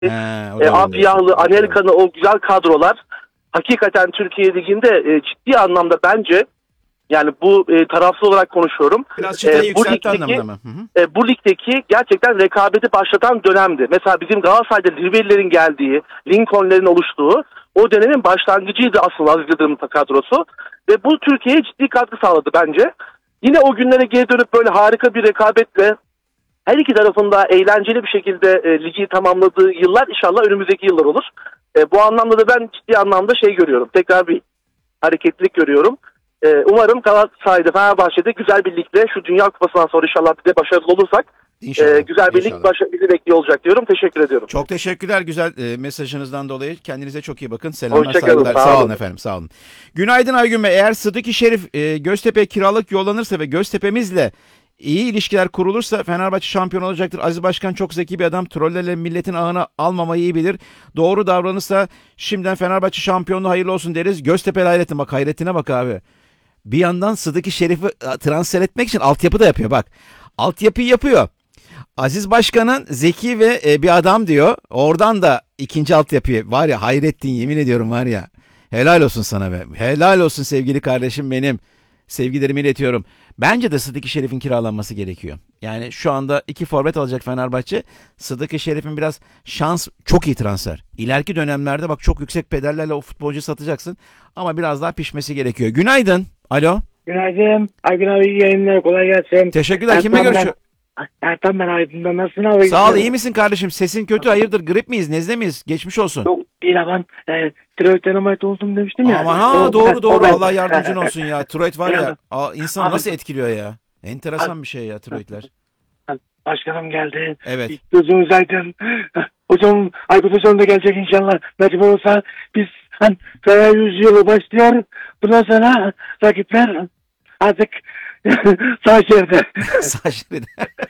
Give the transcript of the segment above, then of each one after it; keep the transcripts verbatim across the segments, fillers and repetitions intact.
He, e, Afyahlı, Amerika'nın o güzel kadrolar hakikaten Türkiye Ligi'nde e, ciddi anlamda bence, yani bu e, tarafsız olarak konuşuyorum. Biraz çıtayı e, yükseltti anlamında mı? Hı hı. E, bu ligdeki gerçekten rekabeti başlatan dönemdi. Mesela bizim Galatasaray'da Ribery'lerin geldiği, Lincoln'lerin oluştuğu o dönemin başlangıcıydı aslında Aziz Yıldırım'ın kadrosu. Ve bu Türkiye'ye ciddi katkı sağladı bence. Yine o günlere geri dönüp böyle harika bir rekabetle her iki tarafında eğlenceli bir şekilde e, ligi tamamladığı yıllar inşallah önümüzdeki yıllar olur. E, bu anlamda da ben ciddi anlamda şey görüyorum. Tekrar bir hareketlilik görüyorum. E, umarım Galatasaray'da, Fenerbahçe'de güzel bir ligle şu Dünya Kupası'ndan sonra inşallah bir de başarılı olursak e, güzel bir lig başa, bizi bekliyor olacak diyorum. Teşekkür ediyorum. Çok teşekkürler güzel e, mesajınızdan dolayı. Kendinize çok iyi bakın. Selamlar, Hoşçakalın, saygılar. sağ Sağ olun olun efendim, sağ olun. Günaydın Aygün Bey. Eğer Sıdık-ı Şerif e, Göztepe kiralık yollanırsa ve Göztepe'mizle İyi ilişkiler kurulursa Fenerbahçe şampiyon olacaktır. Aziz Başkan çok zeki bir adam. Trollerle milletin ağına almamayı iyi bilir. Doğru davranırsa şimdiden Fenerbahçe şampiyonluğu hayırlı olsun deriz. Göztepe hayretin bak, hayretine bak abi. Bir yandan Sıdık-ı Şerif'i transfer etmek için altyapı da yapıyor bak. Altyapıyı yapıyor. Aziz Başkan'ın zeki ve e, bir adam diyor. Oradan da ikinci altyapıyı var ya, Hayrettin, yemin ediyorum var ya. Helal olsun sana be. Helal olsun sevgili kardeşim benim. Sevgilerimi iletiyorum. Bence de Sıdık-ı Şerif'in kiralanması gerekiyor. Yani şu anda iki forvet alacak Fenerbahçe. Sıdık-ı Şerif'in biraz şans, çok iyi transfer. İleriki dönemlerde bak çok yüksek bedellerle o futbolcuyu satacaksın. Ama biraz daha pişmesi gerekiyor. Günaydın. Alo. Günaydın. Aygün abi iyi yayınlar. Kolay gelsin. Teşekkürler. Kimle görüşüyor? Ertan ben Aydın'dan. Nasılsın abi? Sağ ol. İyi misin kardeşim? Sesin kötü. Hayırdır? Grip miyiz? Nezle miyiz? Geçmiş olsun. Yok değil ben e, tiroid ameliyatı oldum demiştim ya. Aman ha o, doğru doğru. o, Allah yardımcın olsun ya. Tiroid var ya. Evet. Aa, insan Abi- nasıl etkiliyor ya? Enteresan bir şey ya tiroidler. Başkanım geldi. Evet. Gözünüz aydın. Hocam, Aykut hocam da gelecek inşallah. Nasip olursa biz hani Fener yüz yılı başlıyor. Bundan sonra rakipler artık sağ şeride. Sağ şeride.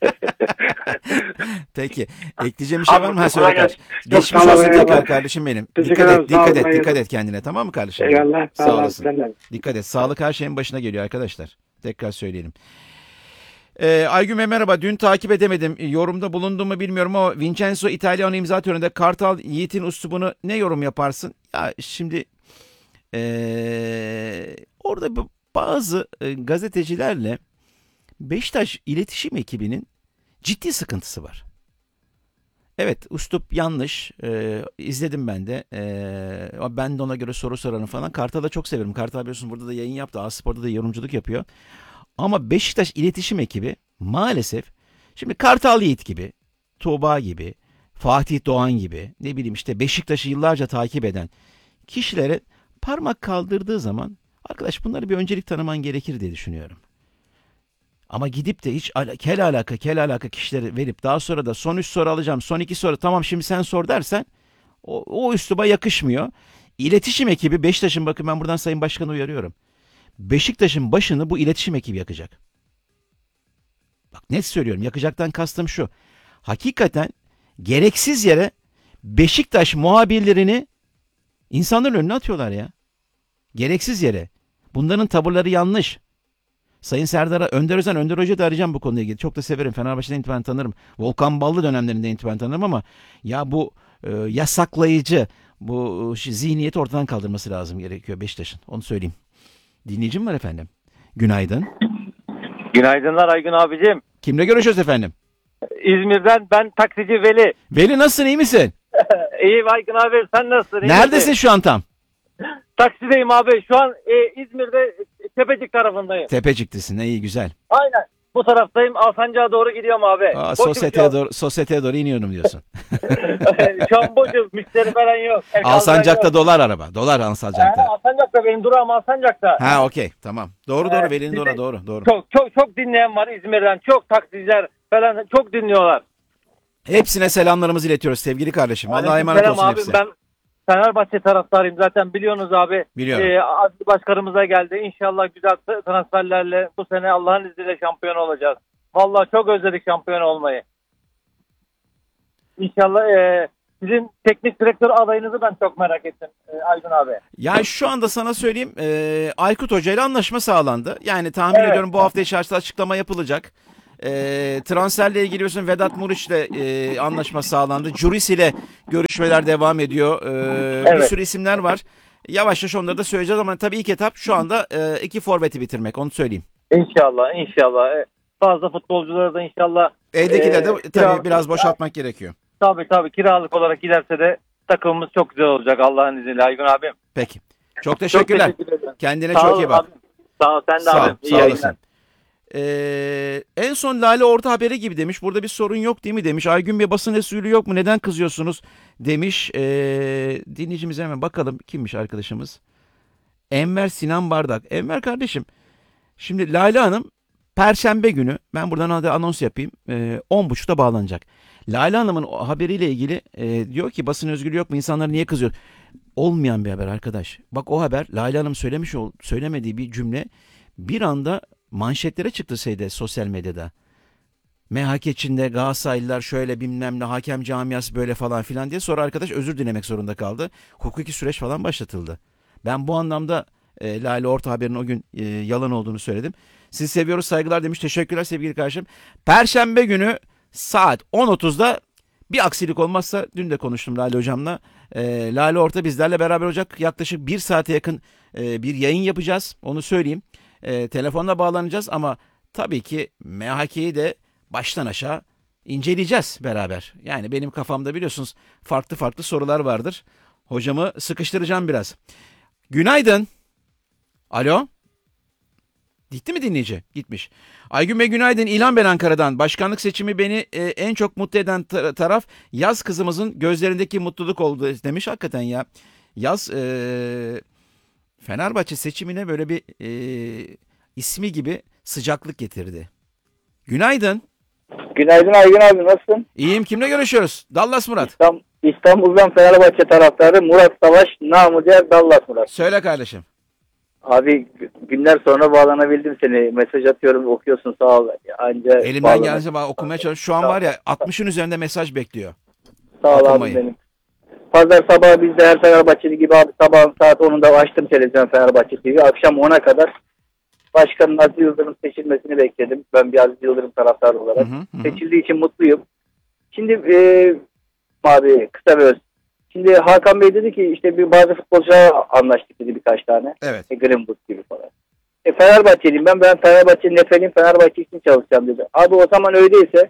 Peki. Ekleyeceğim bir şey var mı? Ha söyle kardeşim. Geçmiş sağ ol, olsun tekrar eyvallah. kardeşim benim. Teşekkür Dikkat ederim, et, sağ ol, dikkat et, eyvallah. dikkat et kendine, tamam mı kardeşim? Eyvallah. Sağ ol, olasın. senden. Dikkat et. Sağlık her şeyin başına geliyor arkadaşlar. Tekrar söyleyelim. Ee, Aygün Bey merhaba. Dün takip edemedim. Yorumda bulundum mu bilmiyorum ama Vincenzo İtalyan'ın imza töreninde Kartal Yiğit'in üslubunu ne yorum yaparsın? Ya şimdi ee, orada bazı e, gazetecilerle Beşiktaş iletişim ekibinin ciddi sıkıntısı var. Evet, üslup yanlış. Ee, izledim ben de. Ee, ben de ona göre soru sorarım falan. Kartal'ı çok severim. Kartal biliyorsun burada da yayın yaptı. A-Spor'da da yorumculuk yapıyor. Ama Beşiktaş iletişim ekibi maalesef şimdi Kartal Yiğit gibi, Tuğba gibi, Fatih Doğan gibi, ne bileyim işte Beşiktaş'ı yıllarca takip eden kişilere parmak kaldırdığı zaman arkadaş bunları bir öncelik tanıman gerekir diye düşünüyorum. Ama gidip de hiç ala, kel alaka kel alaka kişileri verip daha sonra da son üç soru alacağım, son iki soru tamam şimdi sen sor dersen o, o üsluba yakışmıyor. İletişim ekibi Beşiktaş'ın, bakın ben buradan Sayın Başkan'ı uyarıyorum. Beşiktaş'ın başını bu iletişim ekibi yakacak. Bak net söylüyorum, yakacaktan kastım şu. Hakikaten gereksiz yere Beşiktaş muhabirlerini insanların önüne atıyorlar ya. Gereksiz yere. Bunların tavırları yanlış. Sayın Serdar'a, Önder Özen, Önder Hoca da arayacağım bu konuyla ilgili. Çok da severim. Fenerbahçe'den itibaren tanırım. Volkan Ballı dönemlerinde itibaren tanırım ama ya bu e, yasaklayıcı, bu e, zihniyeti ortadan kaldırması lazım gerekiyor Beşiktaş'ın. Onu söyleyeyim. Dinleyicim var efendim. Günaydın. Günaydınlar Aygün abicim. Kimle görüşüyoruz efendim? İzmir'den ben taksici Veli. Veli nasılsın, iyi misin? İyiyim Aygün abi, sen nasılsın? İyi Neredesin misin? şu an tam? Taksideyim abi. Şu an e, İzmir'de Tepecik tarafındayım. Tepecik'tesin. İyi güzel. Aynen. Bu taraftayım. Alsancak'a doğru gidiyorum abi. Aa, Boşum sosyeteye şu an. doğru, sosyeteye doğru iniyorum diyorsun. Şu an boşum. Müşteri falan yok. El Alsancak'ta kaldıran yok. dolar araba. Dolar Alsancak'ta. Ha, Alsancak'ta benim durağım Alsancak'ta. Ha okey tamam. Doğru doğru Evet, Veli'nin sizi- doğru doğru doğru. Çok çok çok dinleyen var İzmir'den. Çok taksiciler falan çok dinliyorlar. Hepsine selamlarımızı iletiyoruz sevgili kardeşim. Allah'a emanet Aleykümselam olsun abi. hepsi. Ben Fenerbahçe taraftarıyım zaten, biliyorsunuz abi. Biliyorum. Ee, Aziz Başkanımıza geldi. İnşallah güzel transferlerle bu sene Allah'ın izniyle şampiyon olacağız. Vallahi çok özledik şampiyon olmayı. İnşallah e, sizin teknik direktör adayınızı ben çok merak ettim e, Aydın abi. Yani şu anda sana söyleyeyim, e, Aykut Hoca ile anlaşma sağlandı. Yani tahmin Evet. ediyorum bu hafta içerisinde açıklama yapılacak. E, transferle ilgili biliyorsun Vedat Muriç'le e, anlaşma sağlandı. Juris ile görüşmeler devam ediyor. E, Bir Evet. sürü isimler var. Yavaş yavaş onları da söyleyeceğiz ama tabii ilk etap şu anda e, iki forveti bitirmek. Onu söyleyeyim. İnşallah, inşallah. E, Fazla futbolcuları da inşallah Evdekileri de e, tabii kiralık- biraz boşaltmak gerekiyor. Tabii tabii kiralık olarak giderse de takımımız çok güzel olacak Allah'ın izniyle Aygün abim. Peki. Çok Çok teşekkürler. teşekkür ederim. Kendine Sağ çok ol iyi bak. abim. Sağ ol sen de Sağ, ol, abim. İyi sağ yayınlar. olasın. Ee, en son Lale Orta haberi gibi demiş. Burada bir sorun yok değil mi demiş. Aygün Bey basın usulü yok mu? Neden kızıyorsunuz demiş. Ee, dinleyicimize hemen bakalım. Kimmiş arkadaşımız? Enver Sinan Bardak. Enver kardeşim. Şimdi Lale Hanım Perşembe günü ben buradan hadi anons yapayım. Ee, on buçukta bağlanacak. Lale Hanım'ın o haberiyle ilgili e, diyor ki basın özgürlüğü yok mu? İnsanlar niye kızıyor? Olmayan bir haber arkadaş. Bak o haber Lale Hanım söylemiş ol, söylemediği bir cümle bir anda manşetlere çıktı şeyde sosyal medyada. M H K içinde Galatasaraylılar şöyle bilmem ne hakem camiası böyle falan filan diye sonra arkadaş özür dilemek zorunda kaldı. Hukuki süreç falan başlatıldı. Ben bu anlamda e, Lale Orta haberinin o gün e, yalan olduğunu söyledim. Sizi seviyoruz saygılar demiş. Teşekkürler sevgili kardeşim. Perşembe günü saat on otuzda bir aksilik olmazsa dün de konuştum Lale hocamla. E, Lale Orta bizlerle beraber olacak. Yaklaşık bir saate yakın e, bir yayın yapacağız. Onu söyleyeyim. E, telefonla bağlanacağız ama tabii ki M H K'yi de baştan aşağı inceleyeceğiz beraber. Yani benim kafamda biliyorsunuz farklı farklı sorular vardır. Hocamı sıkıştıracağım biraz. Günaydın. Alo. Gitti mi dinleyici? Gitmiş. Aygün Bey günaydın. İlhan ben Ankara'dan. Başkanlık seçimi beni e, en çok mutlu eden tar- taraf yaz kızımızın gözlerindeki mutluluk oldu demiş. Hakikaten ya. Yaz e, Fenerbahçe seçimine böyle bir e, ismi gibi sıcaklık getirdi. Günaydın. Günaydın Aygün abi, nasılsın? İyiyim. Kimle görüşüyoruz? Dallas Murat. İstanbul, İstanbul'dan Fenerbahçe taraftarı Murat Savaş, namı diğer Dallas Murat. Söyle kardeşim. Abi günler sonra bağlanabildim seni. Mesaj atıyorum, okuyorsun, sağ ol. Anca Elimden bağlana- gelince bak okumaya çalışıyorum. Şu an var ya altmışın üzerinde mesaj bekliyor. Sağ ol okumayı. abi benim. Pazar sabahı biz de her Fenerbahçeli gibi abi sabahın saat onunda açtım televizyon Fenerbahçe T V. Akşam ona kadar Başkanın Aziz Yıldırım seçilmesini bekledim. Ben bir Aziz Yıldırım taraftarı olarak. Hı hı, hı. Seçildiği için mutluyum. Şimdi e, abi kısa ve öz. Şimdi Hakan Bey dedi ki işte bir bazı futbolcularla anlaştık dedi birkaç tane. Evet. E, Greenwood gibi falan. E, Fenerbahçeliyim ben. Ben Fenerbahçe'nin Efe'liyim. Fenerbahçe için çalışacağım dedi. Abi o zaman öyleyse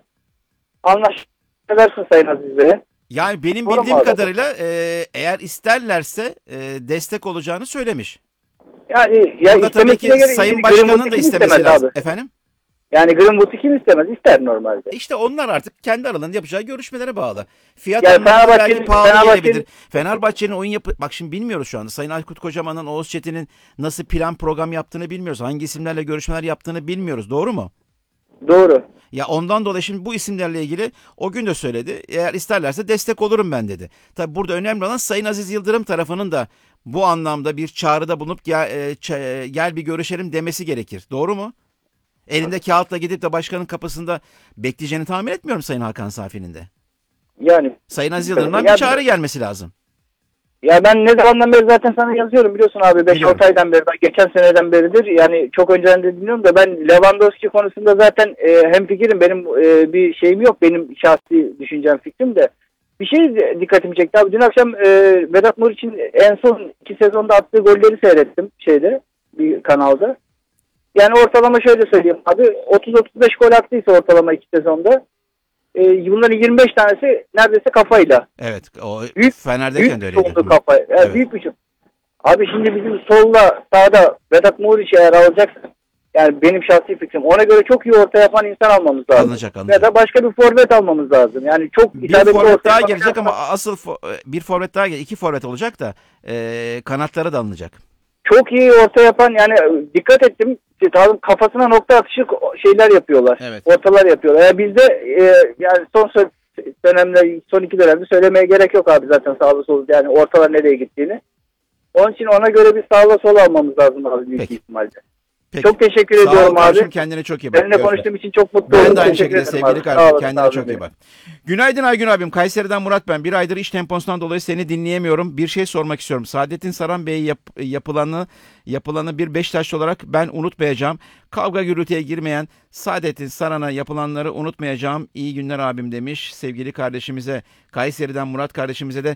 anlaştık Sayın Aziz Bey'e. Yani benim Doğru mu bildiğim abi? kadarıyla e, eğer isterlerse e, destek olacağını söylemiş. Yani ya Burada tabii ki istemesine göre Sayın Greenwood'u Başkan'ın kim da istemesi istemez lazım. abi? Efendim? Yani Greenwood'u kim istemez? İster normalde. İşte onlar artık kendi aralarında yapacağı görüşmelere bağlı. Fiyat Yani anlamında Fenerbahçe'nin- belki pahalı Fenerbahçe'nin- gelebilir. Fenerbahçe'nin oyun yapı... Bak şimdi bilmiyoruz şu anda. Sayın Aykut Kocaman'ın, Oğuz Çetin'in nasıl plan program yaptığını bilmiyoruz. Hangi isimlerle görüşmeler yaptığını bilmiyoruz. Doğru mu? Doğru. Ya ondan dolayı şimdi bu isimlerle ilgili o gün de söyledi. Eğer isterlerse destek olurum ben dedi. Tabi burada önemli olan Sayın Aziz Yıldırım tarafının da bu anlamda bir çağrıda bulunup gel, e, ç- e, gel bir görüşelim demesi gerekir. Doğru mu? Elinde kağıtla gidip de başkanın kapısında bekleyeceğini tahmin etmiyorum Sayın Hakan Safi'nin de. Yani Sayın Aziz Yıldırım'dan Ya- bir çağrı gelmesi lazım. ya ben ne zamandan beri zaten sana yazıyorum biliyorsun abi. beş Biliyorum. altı aydan beri, geçen seneden beridir. Yani çok önceden de dinliyorum da ben Lewandowski konusunda zaten e, hemfikirim. Benim e, bir şeyim yok. Benim şahsi düşüncem, fikrim de. Bir şey dikkatimi çekti abi. Dün akşam e, Vedat Muriç'in en son iki sezonda attığı golleri seyrettim şeyde, bir kanalda. Yani ortalama şöyle söyleyeyim abi. otuz otuz beş gol attıysa ortalama iki sezonda. E, bunların yirmi beş tanesi neredeyse kafayla. Evet. O Büyük- Fener'deyken de Büyük öyleydi. çoğunluğu kafa. Yani Evet. büyük bir şey. Abi şimdi bizim solda sağda Vedat Muriç'i eğer alacaksak, yani benim şahsi fikrim, ona göre çok iyi orta yapan insan almamız lazım. Alınacak, alınacak. Ya da başka bir forvet almamız lazım. Yani çok Bir isabetli forvet orta daha yapan gelecek insan- ama asıl fo- bir forvet daha gelecek. İki forvet olacak da e, kanatlara da alınacak. çok iyi orta yapan, yani dikkat ettim. İşte tamam, kafasına nokta atışı şeyler yapıyorlar. Evet. Ortalar yapıyorlar. Yani bizde e, yani son sö- dönemde, son iki dönemde söylemeye gerek yok abi zaten sağlı solu, yani ortalar nereye gittiğini. Onun için ona göre bir sağla sol almamız lazım abi büyük Peki. ihtimalle. Peki. Çok teşekkür Sağ ol ediyorum kardeşim, abi. kendine çok iyi bak. Seninle Görüşmek konuştuğum için çok mutlu Ben oldum. de aynı Teşekkür şekilde ederim sevgili abi. Sağ kardeşim. olasın Kendine abi çok iyi benim. bak. Günaydın Aygün abim. Kayseri'den Murat ben. Bir aydır iş temposundan dolayı seni dinleyemiyorum. Bir şey sormak istiyorum. Saadettin Saran Bey'e yap, yapılanı yapılanı bir Beşiktaşlı olarak ben unutmayacağım. Kavga gürültüye girmeyen Saadettin Saran'a yapılanları unutmayacağım. İyi günler abim demiş sevgili kardeşimize. Kayseri'den Murat kardeşimize de